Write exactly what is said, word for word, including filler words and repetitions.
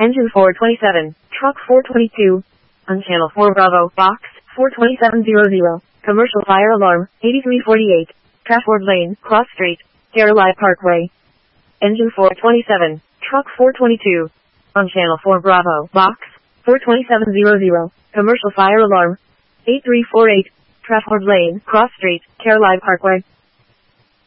Engine four twenty-seven, Truck four twenty-two. On Channel four Bravo, Box four twenty-seven hundred. Commercial fire alarm, eighty-three forty-eight. Trafford Lane, Cross Street, Caroline Parkway. Engine four twenty-seven, Truck four twenty-two. On Channel four Bravo, Box four twenty-seven hundred. Commercial fire alarm, eight three four eight. Trafford Lane, Cross Street, Caroline Parkway.